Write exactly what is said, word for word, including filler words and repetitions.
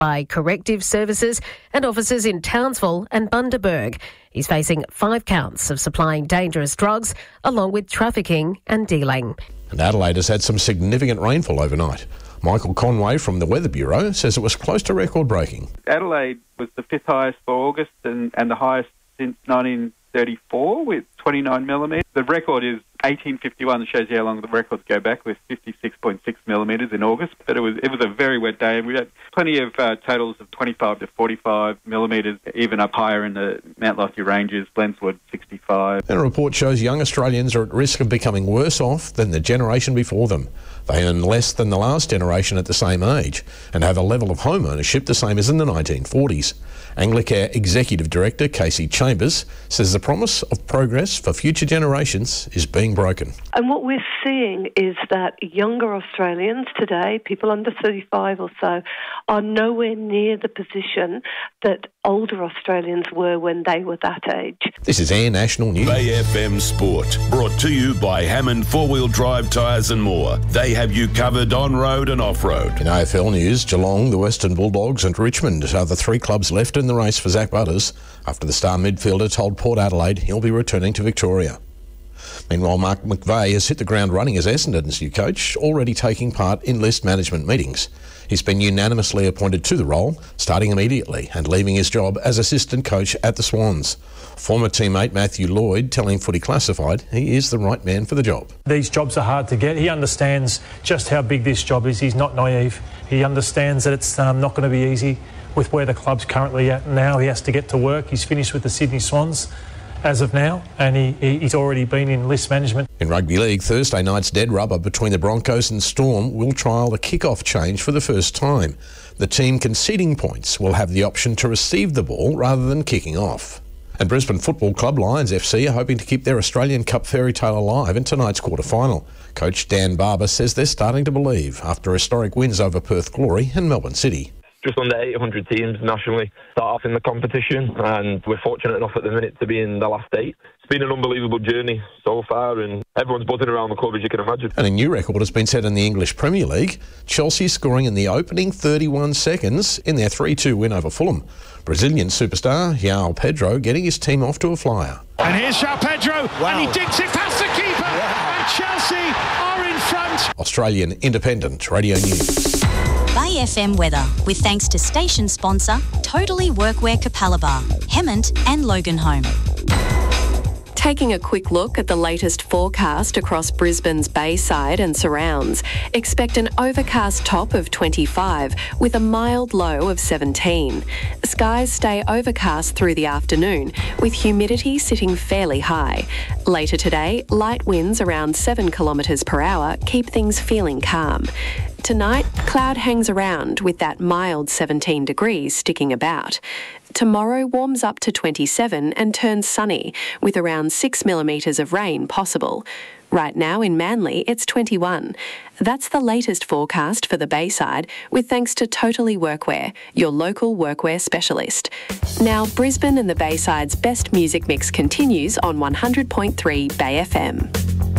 by corrective services and officers in Townsville and Bundaberg. He's facing five counts of supplying dangerous drugs, along with trafficking and dealing. And Adelaide has had some significant rainfall overnight. Michael Conway from the Weather Bureau says it was close to record-breaking. Adelaide was the fifth highest for August and, and the highest since nineteen thirty-four with twenty-nine millimetres. The record is eighteen fifty-one, that shows you how long the records go back, with fifty-six point six millimetres in August. But it was it was a very wet day, and we had plenty of uh, totals of twenty-five to forty-five millimetres, even up higher in the Mount Lofty Ranges, Glenswood sixty-five. And a report shows young Australians are at risk of becoming worse off than the generation before them. They earn less than the last generation at the same age and have a level of home ownership the same as in the nineteen forties. Anglicare Executive Director Casey Chambers says the promise of progress for future generations is being broken. And what we're seeing is that younger Australians today, people under thirty-five or so, are nowhere near the position that older Australians were when they were that age. This is Air National News. Bay F M Sport, brought to you by Hammond Four-Wheel Drive Tyres and More. They have you covered on-road and off-road. In A F L news, Geelong, the Western Bulldogs and Richmond are the three clubs left in the race for Zach Butters after the star midfielder told Port Adelaide he'll be returning to Victoria. Meanwhile, Mark McVeigh has hit the ground running as Essendon's new coach, already taking part in list management meetings. He's been unanimously appointed to the role, starting immediately and leaving his job as assistant coach at the Swans. Former teammate Matthew Lloyd telling Footy Classified he is the right man for the job. These jobs are hard to get. He understands just how big this job is. He's not naive. He understands that it's um, not going to be easy with where the club's currently at now. He has to get to work. He's finished with the Sydney Swans as of now, and he, he's already been in list management. In rugby league, Thursday night's dead rubber between the Broncos and Storm will trial the kick-off change for the first time. The team conceding points will have the option to receive the ball rather than kicking off. And Brisbane Football Club Lions F C are hoping to keep their Australian Cup fairy tale alive in tonight's quarter-final. Coach Dan Barber says they're starting to believe after historic wins over Perth Glory and Melbourne City. Just under eight hundred teams nationally start off in the competition, and we're fortunate enough at the minute to be in the last eight. It's been an unbelievable journey so far, and everyone's buzzing around the club, as you can imagine. And a new record has been set in the English Premier League. Chelsea scoring in the opening thirty-one seconds in their three two win over Fulham. Brazilian superstar João Pedro getting his team off to a flyer. And here's João Pedro, wow. and he digs it past the keeper, wow. and Chelsea are in front. Australian Independent Radio News. Bay F M weather, with thanks to station sponsor Totally Workwear Capalaba, Hemmant and Loganholme. Taking a quick look at the latest forecast across Brisbane's Bayside and surrounds, expect an overcast top of twenty-five with a mild low of seventeen. Skies stay overcast through the afternoon, with humidity sitting fairly high. Later today, light winds around seven kilometres per hour keep things feeling calm. Tonight, cloud hangs around with that mild seventeen degrees sticking about. Tomorrow warms up to twenty-seven and turns sunny, with around six millimetres of rain possible. Right now in Manly, it's twenty-one. That's the latest forecast for the Bayside, with thanks to Totally Workwear, your local workwear specialist. Now, Brisbane and the Bayside's best music mix continues on one hundred point three Bay F M.